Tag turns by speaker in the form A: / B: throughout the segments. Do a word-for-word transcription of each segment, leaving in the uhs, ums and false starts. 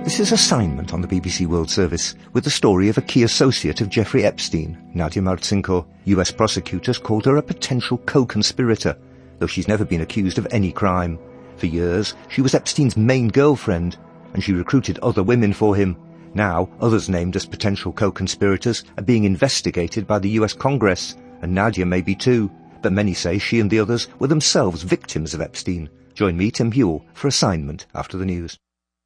A: This is Assignment on the B B C World Service, with the story of a key associate of Jeffrey Epstein, Nadia Martchenko. U S prosecutors called her a potential co-conspirator, though she's never been accused of any crime. For years, she was Epstein's main girlfriend, and she recruited other women for him. Now, others named as potential co-conspirators are being investigated by the U S Congress, and Nadia may be too, but many say she and the others were themselves victims of Epstein. Join me, Tim Hewell, for Assignment after the news.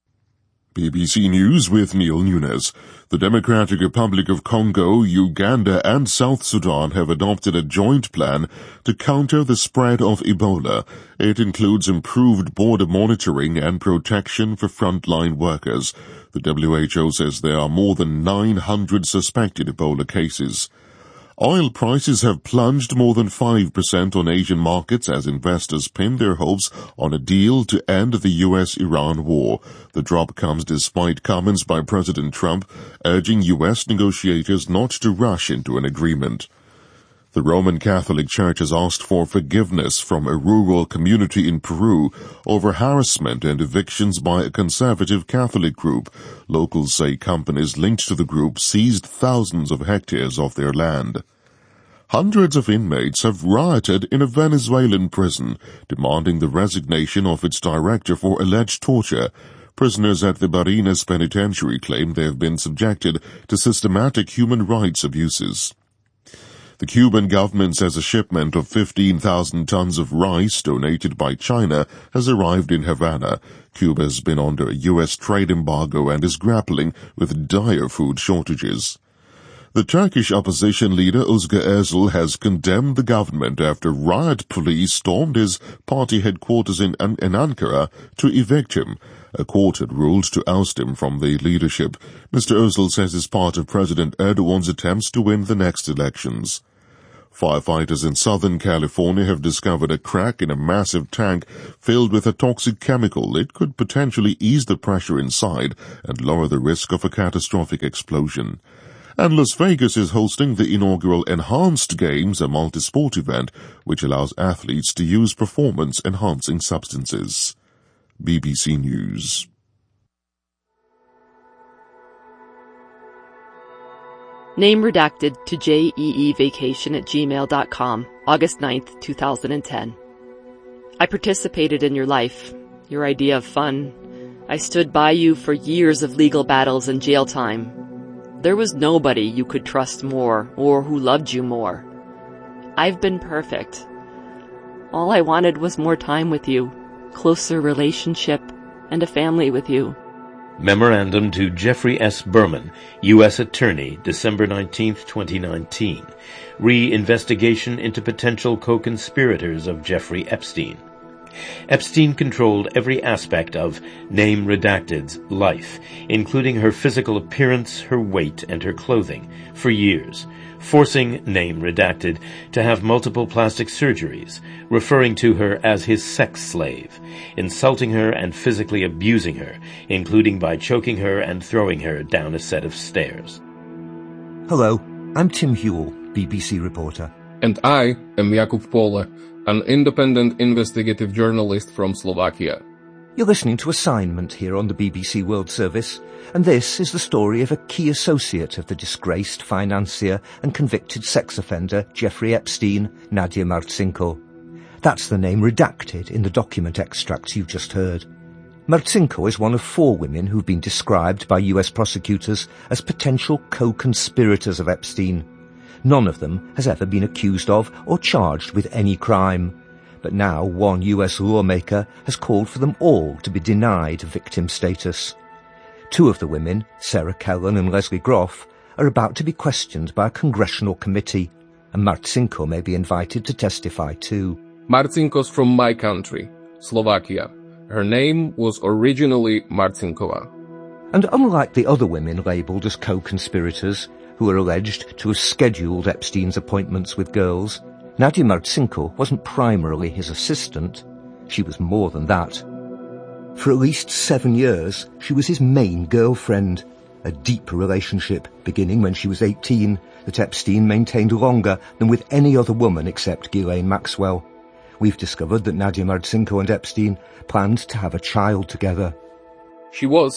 B: B B C News with Neil Nunes. The Democratic Republic of Congo, Uganda and South Sudan have adopted a joint plan to counter the spread of Ebola. It includes improved border monitoring and protection for frontline workers. The W H O says there are more than nine hundred suspected Ebola cases. Oil prices have plunged more than five percent on Asian markets as investors pin their hopes on a deal to end the U S Iran war. The drop comes despite comments by President Trump urging U S negotiators not to rush into an agreement. The Roman Catholic Church has asked for forgiveness from a rural community in Peru over harassment and evictions by a conservative Catholic group. Locals say companies linked to the group seized thousands of hectares of their land. Hundreds of inmates have rioted in a Venezuelan prison, demanding the resignation of its director for alleged torture. Prisoners at the Barinas Penitentiary claim they have been subjected to systematic human rights abuses. The Cuban government says a shipment of fifteen thousand tons of rice donated by China has arrived in Havana. Cuba has been under a U S trade embargo and is grappling with dire food shortages. The Turkish opposition leader Özgür Özel has condemned the government after riot police stormed his party headquarters in, in Ankara to evict him. A court had ruled to oust him from the leadership. Mister Özel says it's part of President Erdogan's attempts to win the next elections. Firefighters in Southern California have discovered a crack in a massive tank filled with a toxic chemical. It could potentially ease the pressure inside and lower the risk of a catastrophic explosion. And Las Vegas is hosting the inaugural Enhanced Games, a multi-sport event which allows athletes to use performance-enhancing substances. B B C News.
C: Name redacted to jeevacation at gmail dot com, August ninth, two thousand ten. I participated in your life, your idea of fun. I stood by you for years of legal battles and jail time. There was nobody you could trust more or who loved you more. I've been perfect. All I wanted was more time with you, closer relationship, and a family with you.
D: Memorandum to Jeffrey S. Berman, U S Attorney, December nineteenth, twenty nineteen. Re-investigation into potential co-conspirators of Jeffrey Epstein. Epstein controlled every aspect of Name Redacted's life, including her physical appearance, her weight, and her clothing, for years, forcing Name Redacted to have multiple plastic surgeries, referring to her as his sex slave, insulting her and physically abusing her, including by choking her and throwing her down a set of stairs.
A: Hello, I'm Tim Hewell, B B C reporter.
E: And I am Jakub Pole, an independent investigative journalist from Slovakia.
A: You're listening to Assignment here on the B B C World Service, and this is the story of a key associate of the disgraced financier and convicted sex offender Jeffrey Epstein, Nadia Martchenko. That's the name redacted in the document extracts you've just heard. Martchenko is one of four women who've been described by U S prosecutors as potential co-conspirators of Epstein. None of them has ever been accused of or charged with any crime. But now one U S lawmaker has called for them all to be denied victim status. Two of the women, Sarah Kellen and Leslie Groff, are about to be questioned by a congressional committee, and Martchenko may be invited to testify too.
E: Martchenko's from my country, Slovakia. Her name was originally Martchenkova.
A: And unlike the other women labelled as co-conspirators, who are alleged to have scheduled Epstein's appointments with girls, Nadia Martchenko wasn't primarily his assistant. She was more than that. For at least seven years, she was his main girlfriend, a deep relationship beginning when she was eighteen that Epstein maintained longer than with any other woman except Ghislaine Maxwell. We've discovered that Nadia Martchenko and Epstein planned to have a child together.
E: She was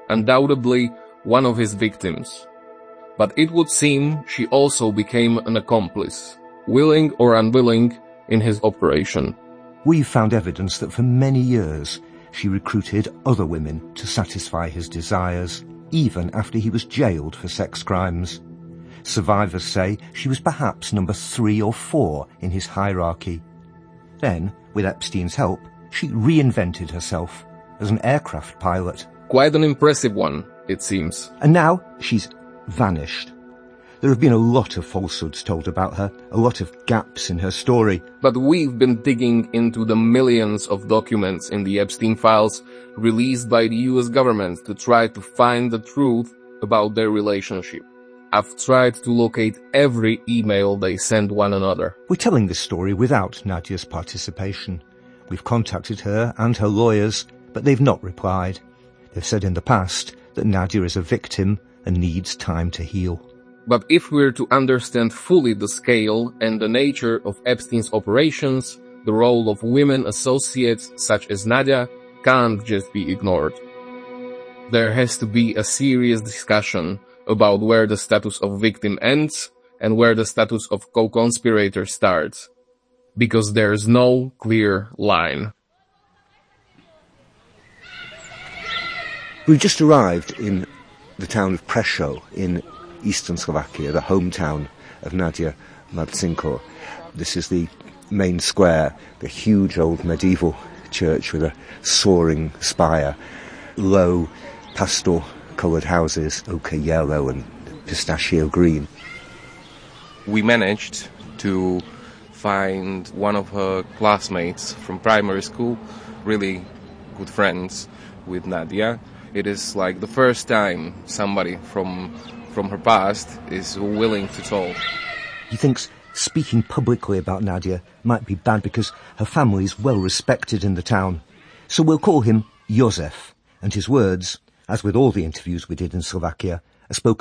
E: undoubtedly one of his victims. But it would seem she also became an accomplice, willing or unwilling, in his operation.
A: We've found evidence that for many years she recruited other women to satisfy his desires, even after he was jailed for sex crimes. Survivors say she was perhaps number three or four in his hierarchy. Then, with Epstein's help, she reinvented herself as an aircraft pilot.
E: Quite an impressive one, it seems.
A: And now she's vanished. There have been a lot of falsehoods told about her, a lot of gaps in her story.
E: But we've been digging into the millions of documents in the Epstein files released by the U S government to try to find the truth about their relationship. I've tried to locate every email they send one another.
A: We're telling this story without Nadia's participation. We've contacted her and her lawyers, but they've not replied. They've said in the past that Nadia is a victim and needs time to heal.
E: But if we're to understand fully the scale and the nature of Epstein's operations, the role of women associates such as Nadia can't just be ignored. There has to be a serious discussion about where the status of victim ends and where the status of co-conspirator starts, because there's no clear line.
A: We've just arrived in the town of Prešov in eastern Slovakia, the hometown of Nadia Marcinko. This is the main square, the huge old medieval church with a soaring spire, low pastel-coloured houses, ochre yellow and pistachio green.
F: We managed to find one of her classmates from primary school, really good friends with Nadia. It is like the first time somebody from from her past is willing to talk.
A: He thinks speaking publicly about Nadia might be bad because her family is well respected in the town. So we'll call him Josef, and his words, as with all the interviews we did in Slovakia, are spoken